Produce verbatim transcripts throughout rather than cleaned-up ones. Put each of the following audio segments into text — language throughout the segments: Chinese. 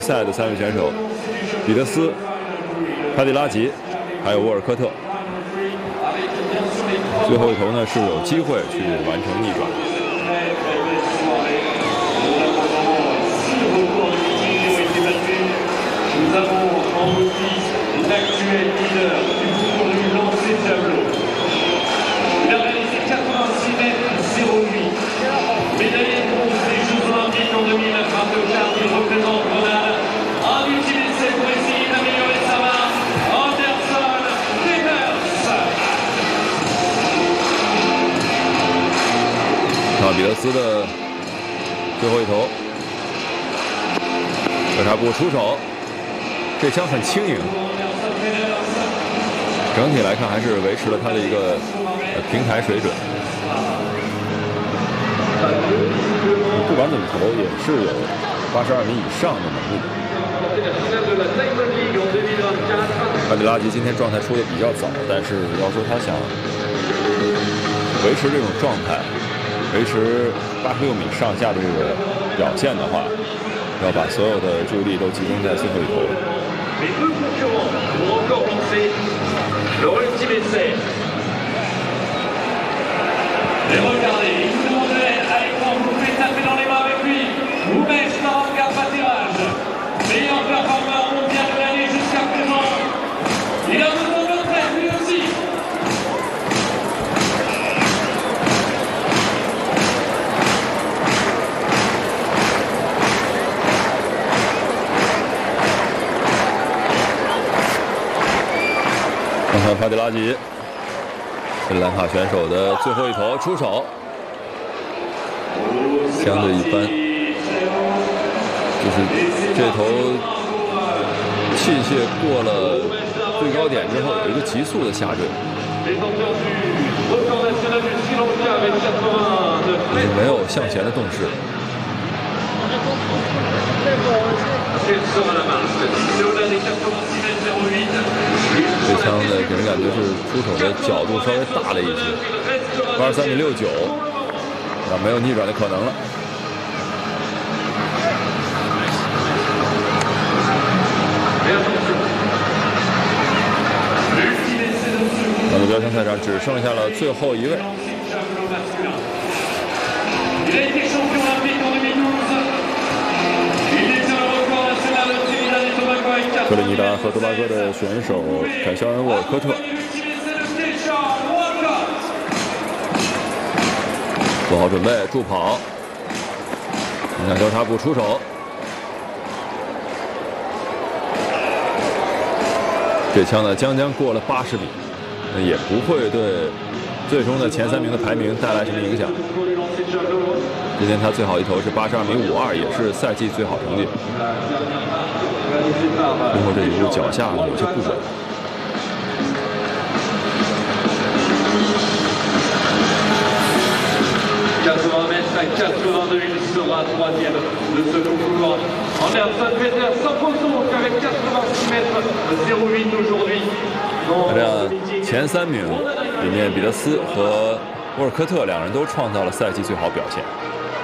赛的三位选手，彼得斯、帕蒂拉吉，还有沃尔科特。最后一头呢是有机会去完成逆转。看彼得斯的最后一头，调查部出手，这枪很轻盈。整体来看还是维持了他的一个平台水准。不管怎么投，也是有八十二米以上的能力。帕蒂拉吉今天状态出的比较早，但是要说他想维持这种状态，维持八十六米上下的这个表现的话，要把所有的注意力都集中在最后一头。看看帕蒂拉吉，斯里兰卡选手的最后一头出手，相对一般，就是这头器械过了最高点之后有一个急速的下坠，也没有向前的动势。这枪呢，给人感觉是出手的角度稍微大了一些，八十三米六九，那没有逆转的可能了。那么标枪赛场只剩下了最后一位。特立尼达和多巴哥的选手凯肖恩·沃尔科特做好准备，助跑，影响交叉部出手。这枪呢，将将过了八十米，也不会对最终的前三名的排名带来什么影响。今天他最好一头是八十二米五二，也是赛季最好成绩。最后这一步脚下有些不稳。 quatre-vingts mètres à quatre-vingt-deux, il sera troisième de ce concours. Anderson Peter s'impose donc avec quatre-vingt-six mètres zéro huit aujourd'hui. 这样前三名里面，彼得斯和沃尔科特两人都创造了赛季最好表现。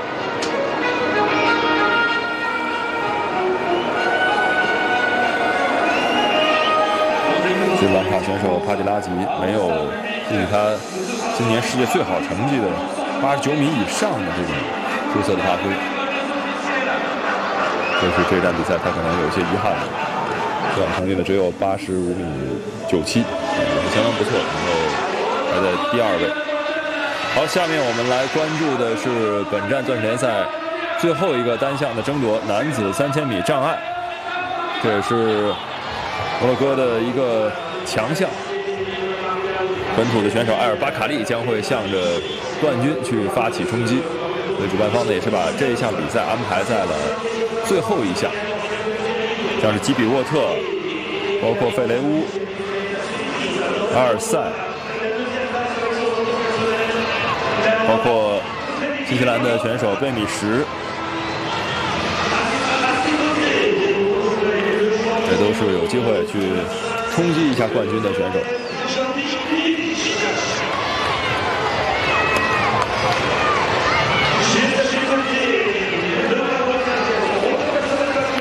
斯里兰卡选手帕蒂拉吉没有给予他今年世界最好成绩的八十九米以上的这种出色的发挥，这是这站比赛他可能有一些遗憾的。最好成绩呢只有八十五米九七，也是相当不错，能够排在第二位。好，下面我们来关注的是本站钻石联赛最后一个单项的争夺——男子三千米障碍，这也是摩洛哥的一个强项。本土的选手埃尔巴卡利将会向着冠军去发起冲击，所以主办方呢也是把这一项比赛安排在了最后一项，像是吉比沃特，包括费雷乌、阿尔塞，包括新西兰的选手贝米什，这都是有机会去冲击一下冠军的选手。